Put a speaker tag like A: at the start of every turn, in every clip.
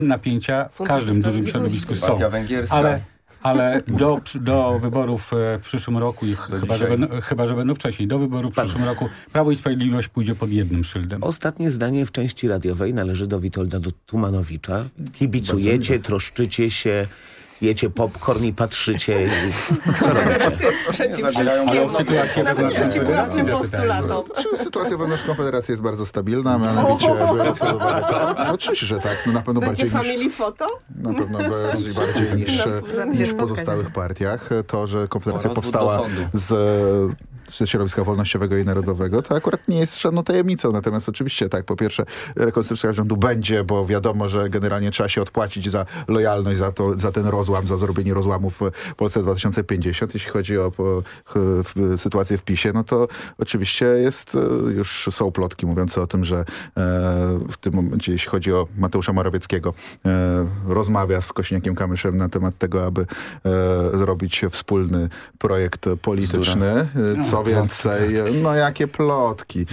A: napięcia w każdym dużym środowisku są.
B: Partia węgierska.
A: Ale do wyborów w przyszłym roku, chyba że będą wcześniej, do wyborów w przyszłym roku Prawo i Sprawiedliwość pójdzie pod jednym szyldem.
C: Ostatnie zdanie w części radiowej należy do Witolda Tumanowicza. Kibicujecie, troszczycie się, jecie popcorn i patrzycie. Co robicie?
D: Sytuacja wewnątrz Konfederacji jest bardzo stabilna, mianowicie oczywiście, że tak. No, na pewno
E: będzie
D: bardziej
E: family foto?
D: Na pewno bardziej niż w pozostałych partiach. To, że Konfederacja powstała z środowiska wolnościowego i narodowego, to akurat nie jest żadną tajemnicą. Natomiast oczywiście tak, po pierwsze rekonstrukcja rządu będzie, bo wiadomo, że generalnie trzeba się odpłacić za lojalność, za ten rozłam, za zrobienie rozłamów w Polsce 2050. Jeśli chodzi o sytuację w PiS-ie, no to oczywiście już są plotki mówiące o tym, że w tym momencie, jeśli chodzi o Mateusza Morawieckiego, rozmawia z Kosiniakiem-Kamyszem na temat tego, aby zrobić wspólny projekt polityczny. Co więcej, no jakie plotki.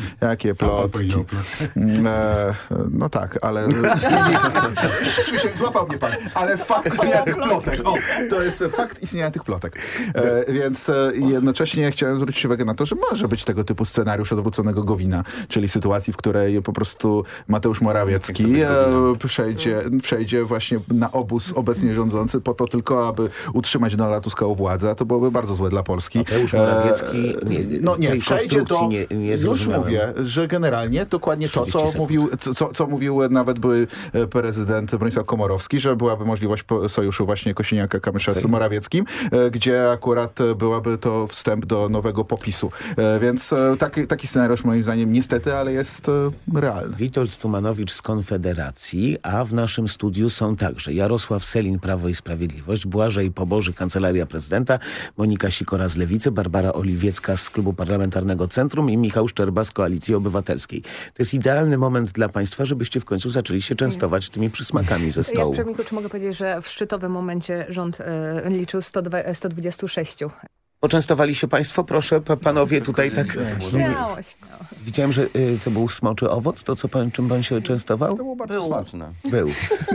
D: No tak, ale... Rzeczywiście, złapał mnie pan. Ale fakt istnienia tych plotek. To jest fakt istnienia tych plotek. Więc jednocześnie chciałem zwrócić uwagę na to, że może być tego typu scenariusz odwróconego Gowina, czyli sytuacji, w której po prostu Mateusz Morawiecki przejdzie właśnie na obóz obecnie rządzący po to tylko, aby utrzymać Donalda Tuska u władzy, a to byłoby bardzo złe dla Polski.
C: Mateusz Morawiecki
D: przejdzie do... Już mówię, że generalnie dokładnie to, co mówił nawet były prezydent Bronisław Komorowski, że byłaby możliwość sojuszu właśnie Kosiniaka-Kamysza z Morawieckim, gdzie akurat byłaby to wstęp do nowego popisu. Więc taki scenariusz moim zdaniem niestety, ale jest realny.
C: Witold Tumanowicz z Konfederacji, a w naszym studiu są także Jarosław Sellin, Prawo i Sprawiedliwość, Błażej Poboży, Kancelaria Prezydenta, Monika Sikora z Lewicy, Barbara Oliwiecka z Klubu Parlamentarnego Centrum i Michał Szczerba z Koalicji Obywatelskiej. To jest idealny moment dla państwa, żebyście w końcu zaczęli się częstować tymi przysmakami ze stołu.
F: Ja w czy mogę powiedzieć, że w szczytowym momencie rząd liczył 126.
C: Poczęstowali się państwo? Proszę, panowie tutaj tak...
F: Śmiało.
C: Widziałem, że to był smoczy owoc, to czym pan się częstował?
B: To było bardzo smaczne.
C: Był.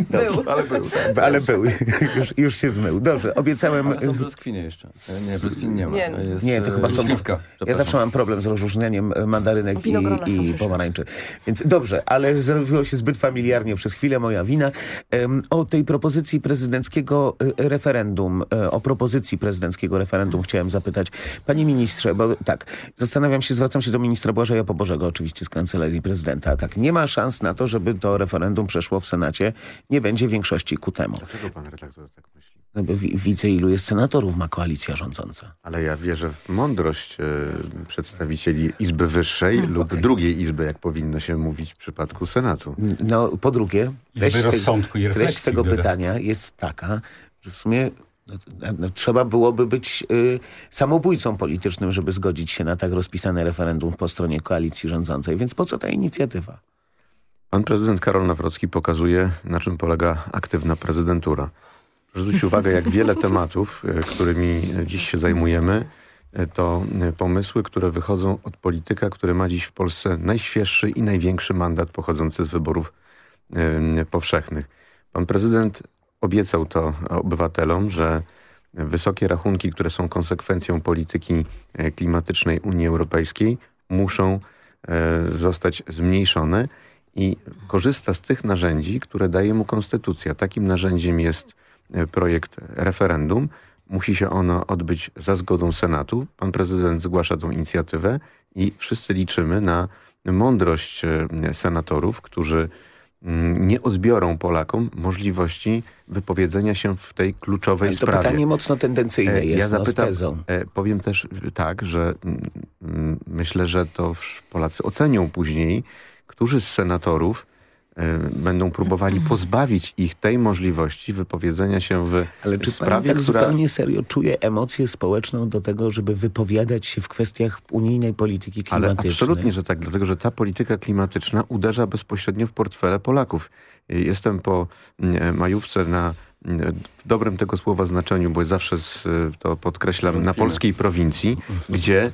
C: Ale był. Już się zmył. Dobrze, obiecałem...
B: Ale są brzoskwiny jeszcze. Nie, brzoskwin nie ma.
C: Nie, to chyba są...
B: śliwka.
C: Ja zawsze mam problem z rozróżnianiem mandarynek i pomarańczy. Więc dobrze, ale zrobiło się zbyt familiarnie przez chwilę, moja wina. O tej propozycji prezydenckiego referendum, chciałem zapytać. Panie ministrze, bo tak, zwracam się do ministra Błażeja Pobożego, oczywiście z Kancelarii Prezydenta. Tak, nie ma szans na to, żeby to referendum przeszło w Senacie. Nie będzie większości ku temu.
G: Dlaczego pan redaktor tak myśli?
C: No bo widzę, ilu jest senatorów ma koalicja rządząca.
G: Ale ja wierzę w mądrość przedstawicieli Izby Wyższej lub drugiej Izby, jak powinno się mówić w przypadku Senatu.
C: No, po drugie, treść tego
A: doda.
C: pytania jest taka, że w sumie trzeba byłoby być samobójcą politycznym, żeby zgodzić się na tak rozpisane referendum po stronie koalicji rządzącej. Więc po co ta inicjatywa?
G: Pan prezydent Karol Nawrocki pokazuje, na czym polega aktywna prezydentura. Proszę zwrócić uwagę, jak wiele tematów, którymi dziś się zajmujemy, to pomysły, które wychodzą od polityka, który ma dziś w Polsce najświeższy i największy mandat pochodzący z wyborów powszechnych. Pan prezydent obiecał to obywatelom, że wysokie rachunki, które są konsekwencją polityki klimatycznej Unii Europejskiej, muszą zostać zmniejszone i korzysta z tych narzędzi, które daje mu konstytucja. Takim narzędziem jest projekt referendum. Musi się ono odbyć za zgodą Senatu. Pan prezydent zgłasza tą inicjatywę i wszyscy liczymy na mądrość senatorów, którzy nie odbiorą Polakom możliwości wypowiedzenia się w tej kluczowej sprawie.
C: To pytanie mocno tendencyjne jest, z tezą.
G: Powiem też tak, że myślę, że to Polacy ocenią później, którzy z senatorów będą próbowali pozbawić ich tej możliwości wypowiedzenia się w
C: Ale czy
G: sprawie,
C: pan tak zupełnie serio czuje emocję społeczną do tego, żeby wypowiadać się w kwestiach unijnej polityki klimatycznej?
G: Ale absolutnie, że tak, dlatego że ta polityka klimatyczna uderza bezpośrednio w portfele Polaków. Jestem po majówce w dobrym tego słowa znaczeniu, bo zawsze to podkreślam, na polskiej prowincji, gdzie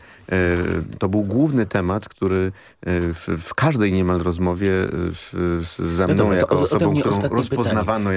G: to był główny temat, który w każdej niemal rozmowie ze mną, jako osobą, którą rozpoznawano